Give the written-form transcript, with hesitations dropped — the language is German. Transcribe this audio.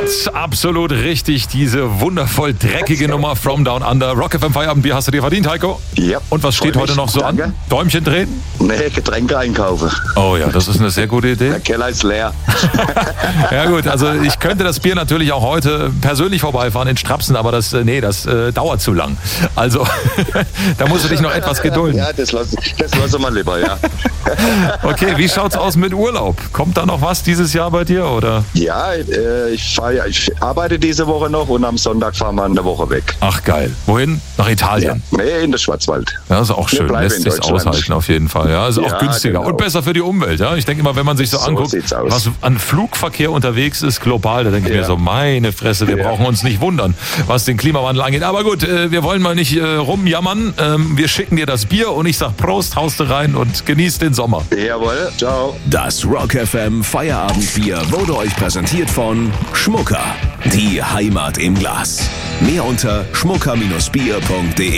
absolut richtig. Diese wundervoll dreckige Nummer From Down Under. Rock FM Feierabendbier hast du dir verdient, Heiko? Ja. Und was steht heute noch so an? Däumchen drehen? Nee, Getränke einkaufen. Oh ja, das ist eine sehr gute Idee. Der Keller ist leer. Ja gut, also ich könnte das Bier natürlich auch heute persönlich vorbeifahren in Strapsen, aber das dauert zu lang. Also da musst du dich noch etwas gedulden. Ja, das lasse mal lieber, ja. Okay, wie schaut's aus mit Urlaub? Kommt da noch was dieses Jahr bei dir, oder? Ja, ich arbeite diese Woche noch und am Sonntag fahren wir eine Woche weg. Ach geil. Wohin? Nach Italien? Ja. Nee, in den Schwarzwald. Ja, ist auch schön. Lässt sich aushalten auf jeden Fall. Ja, ist auch günstiger genau. und besser für die Umwelt. Ja, ich denke immer, wenn man sich so anguckt, was an Flugverkehr unterwegs ist, global, da denke ich mir so, meine Fresse, wir brauchen uns nicht wundern, was den Klimawandel angeht. Aber gut, wir wollen mal nicht rumjammern. Wir schicken dir das Bier und ich sag Prost, haust du rein und genieß den Sommer. Jawohl, ciao. Das Rock FM Feierabendbier wurde euch präsentiert von Schmucker. Die Heimat im Glas. Mehr unter schmucker-bier.de.